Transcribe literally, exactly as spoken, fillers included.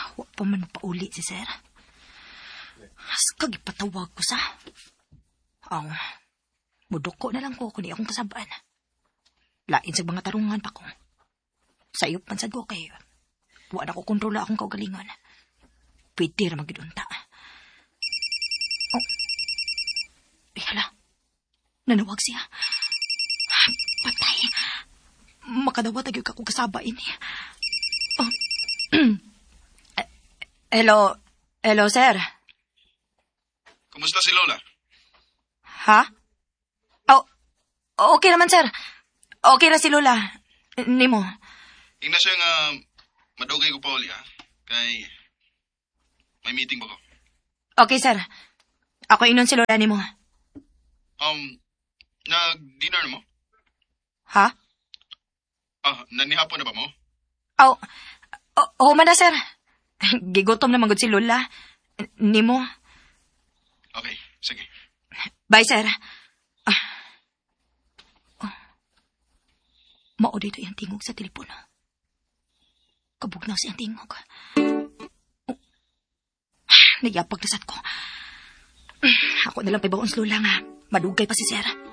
Wa pa man mapauli si sir. As kagipatawag ko sa. Aw, muduko na lang ko kung di akong kasabaan. Lain sa mga tarungan pa ko. Sayop man sad ko kayo. Wa na ko kontrola akong kaugalingon. Pwede ra magidunta. Oh. Ay, hala. Nanawag siya. Patay. Makadawat agad akong kasaba ini. Oh. Hello. Hello, sir. Kumusta si Lola? Ha? Oh, okay naman, sir. Okay na si Lola. Nimo. Ingna siya nga madugay ko pa uli, ha? Kay may meeting ba ko? Okay, sir. Ako inon si Lola nimo. Um, nag-dinner na mo? Ha? Ah, nanihapon na ba mo? Oh, oh, oh man na, sir. Gigutom na magod si Lola. Nimo. Okay, sige. Bye, sir. Ah. Oh. Mao dito yung tingog sa telepono. Kabugnaw siyang tingog. Oh. Nagyapag nasat ko. Ako nalang pa'y baon si Lola nga. Madugay pa si sir.